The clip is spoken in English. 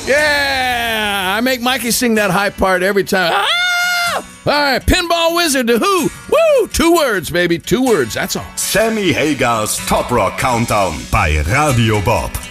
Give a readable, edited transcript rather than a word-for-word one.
Yeah, I make Mikey sing that high part every time. Ah! All right, Pinball Wizard to who? Woo! 2 words, baby. 2 words, that's all. Sammy Hagers Top Rock Countdown bei Radio Bob.